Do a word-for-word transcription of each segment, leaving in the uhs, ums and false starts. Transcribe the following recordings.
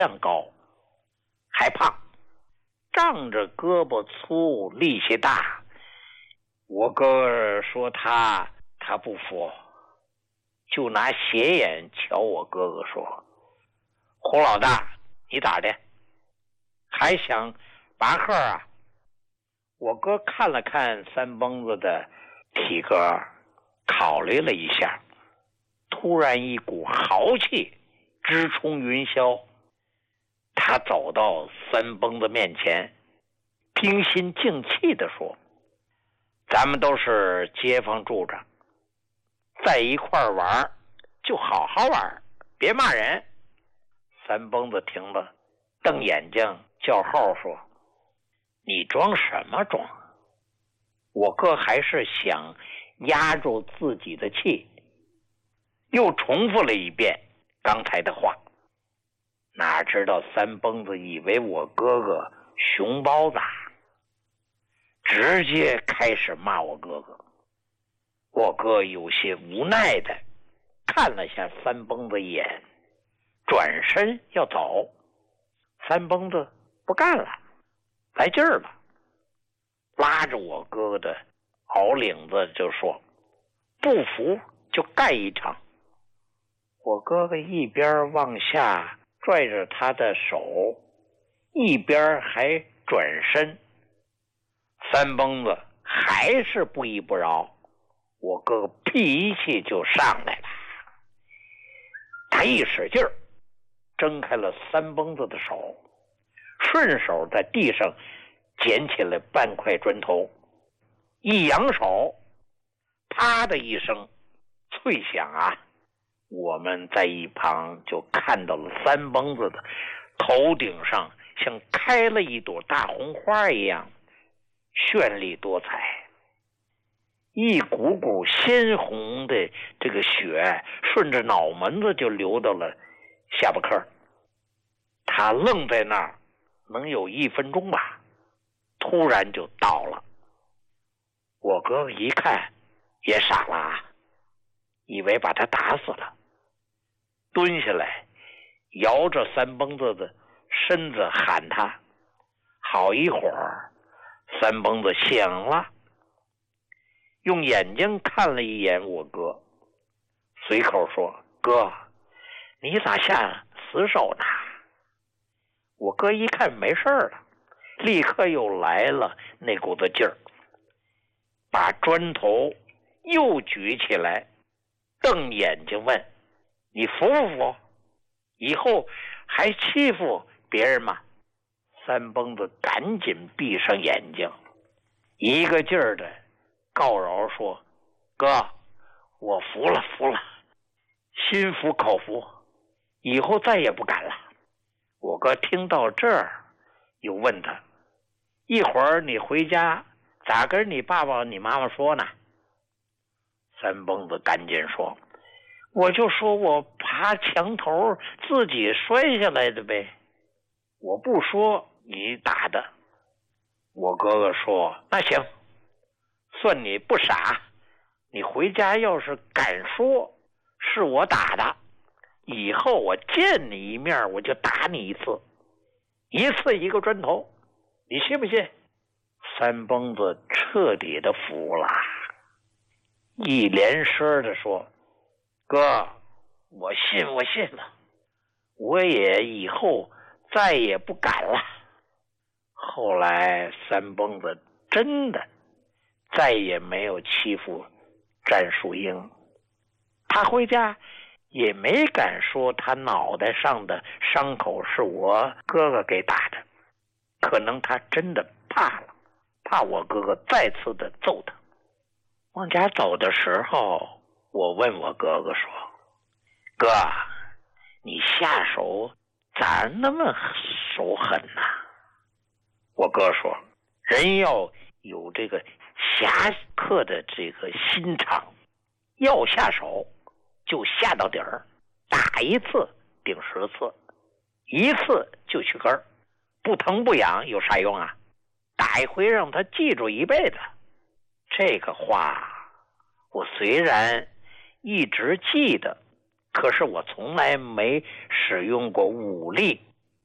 样高，还胖，仗着胳膊粗，力气大。我哥说他他不服，就拿斜眼瞧我哥哥说：“胡老大，你咋的？还想拔河啊？”我哥看了看三蹦子的体格，考虑了一下，突然一股豪气直冲云霄。他走到三蹦子面前，平心静气地说：“咱们都是街坊住着，在一块玩就好好玩，别骂人。”三蹦子听了，瞪眼睛叫号说：“你装什么装？”我哥还是想压住自己的气，又重复了一遍刚才的话。哪知道三蹦子以为我哥哥熊包子，直接开始骂我哥哥。我哥有些无奈的看了下三蹦子一眼，转身要走。三蹦子不干了，来劲儿了，拉着我哥哥的袄领子就说：“不服就干一场。”我哥哥一边往下拽着他的手，一边还转身。三蹦子还是不依不饶，我哥哥脾气就上来了。他一使劲儿，挣开了三蹦子的手，顺手在地上捡起了半块砖头，一扬手，啪的一声脆响啊！我们在一旁就看到了三蹦子的头顶上像开了一朵大红花一样绚丽多彩，一股股鲜红的这个血顺着脑门子就流到了下巴颏。他愣在那儿能有一分钟吧，突然就倒了。我哥哥一看也傻了啊，以为把他打死了，蹲下来摇着三蹦子的身子喊他。好一会儿三蹦子醒了，用眼睛看了一眼我哥，随口说：“哥，你咋下死手呢？”我哥一看没事了，立刻又来了那股子劲儿，把砖头又举起来，瞪眼睛问：“你服不服？以后还欺负别人吗？”三蹦子赶紧闭上眼睛，一个劲儿的告饶说：“哥，我服了服了，心服口服，以后再也不敢了。”我哥听到这儿又问他：“一会儿你回家咋跟你爸爸你妈妈说呢？”三蹦子赶紧说：“我就说我爬墙头自己摔下来的呗，我不说你打的。”我哥哥说：“那行，算你不傻，你回家要是敢说是我打的，以后我见你一面我就打你一次，一次一个砖头，你信不信？”三蹦子彻底的服了，一连声的说：“哥，我信我信了，我也以后再也不敢了。”后来三蹦子真的再也没有欺负战树英，他回家也没敢说他脑袋上的伤口是我哥哥给打的，可能他真的怕了，怕我哥哥再次的揍他。往家走的时候，我问我哥哥说：“哥，你下手咋那么手狠呢？”我哥说：“人要有这个侠客的这个心肠，要下手就下到底儿，打一次顶十次，一次就去根儿，不疼不痒有啥用啊？打一回让他记住一辈子。”这个话我虽然一直记得，可是我从来没使用过武力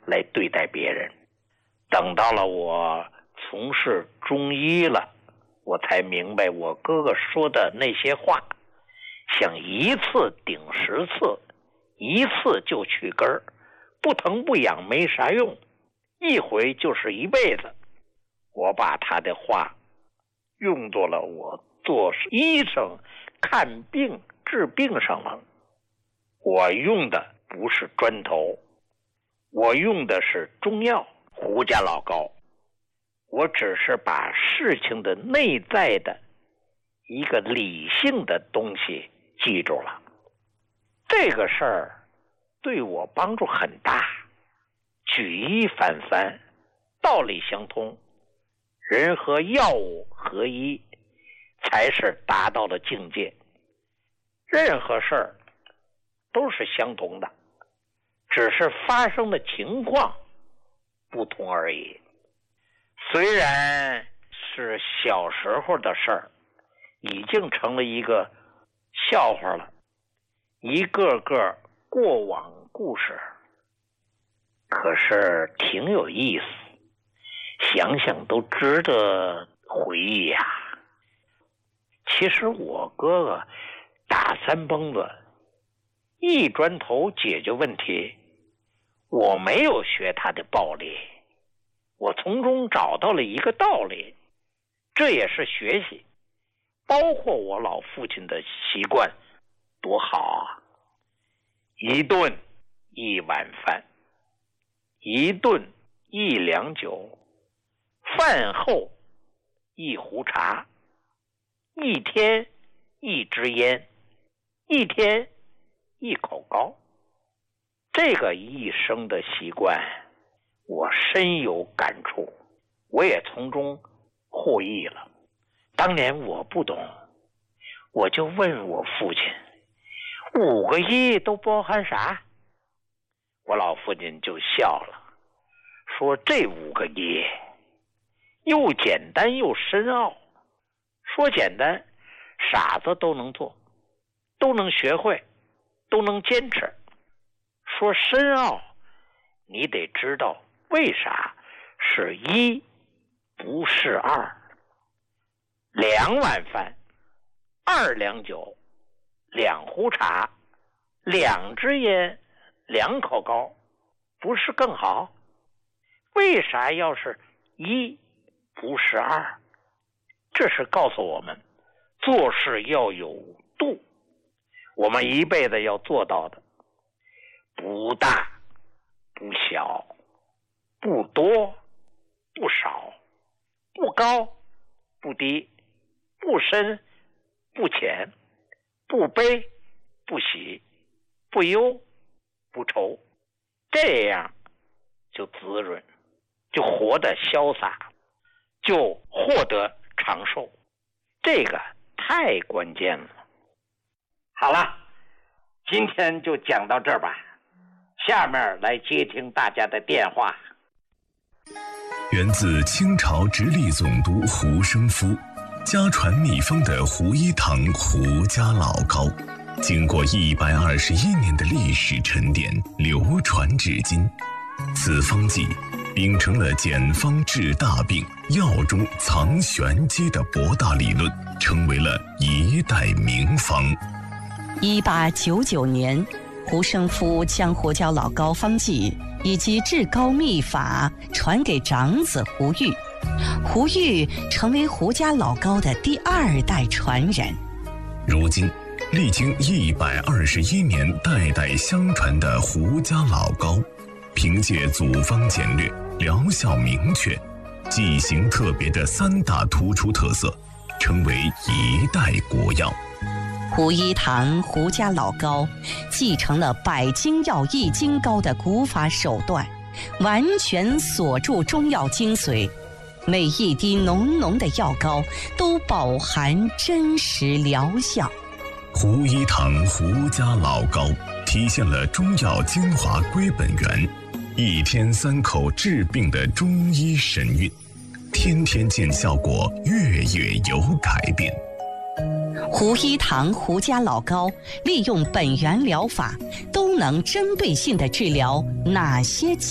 来对待别人。等到了我从事中医了，我才明白我哥哥说的那些话，想一次顶十次，一次就去根儿，不疼不痒没啥用，一回就是一辈子。我把他的话用作了我做医生看病治病上了。我用的不是砖头，我用的是中药胡家老高。我只是把事情的内在的一个理性的东西记住了。这个事儿对我帮助很大，举一反三，道理相通，人和药物合一，才是达到了境界。任何事儿都是相同的，只是发生的情况不同而已。虽然是小时候的事儿，已经成了一个笑话了，一个个过往故事，可是挺有意思，想想都值得回忆呀、啊。其实我哥哥打三蹦子一砖头解决问题，我没有学他的暴力，我从中找到了一个道理，这也是学习。包括我老父亲的习惯多好啊，一顿一碗饭，一顿一两酒，饭后一壶茶，一天一支烟，一天一口糕。这个一生的习惯我深有感触，我也从中获益了。当年我不懂，我就问我父亲，五个亿都包含啥？我老父亲就笑了，说这五个亿又简单又深奥。说简单，傻子都能做，都能学会，都能坚持。说深奥，你得知道为啥是一不是二。两碗饭，二两酒，两壶茶，两支烟，两口糕，不是更好？为啥要是一不是二？这是告诉我们做事要有度，我们一辈子要做到的，不大不小，不多不少，不高不低，不深不浅，不悲不喜，不忧不愁，这样就滋润，就活得潇洒，就获得长寿。这个太关键了。好了，今天就讲到这儿吧，下面来接听大家的电话。 源自清朝直隶总督胡生夫，家传秘方的胡一堂胡家老膏，经过一百二十一年的历史沉淀，流传至今。此方剂秉承了简方治大病、药中藏玄机的博大理论，成为了一代名方。 一八九九年，胡生夫将胡椒老膏方剂以及治膏秘法传给长子胡玉，胡玉成为胡家老膏的第二代传人。 如今，历经一百二十一年代代相传的胡家老膏，凭借组方简略、疗效明确、剂型特别的三大突出特色，成为一代国药。 胡一堂胡家老膏继承了百金药益精膏的古法手段，完全锁住中药精髓，每一滴浓浓的药膏都饱含真实疗效。 胡一堂胡家老膏体现了中药精华归本源，一天三口治病的中医神韵，天天见效果，月月有改变。 胡一堂胡家老膏利用本源疗法，都能针对性地治疗哪些疾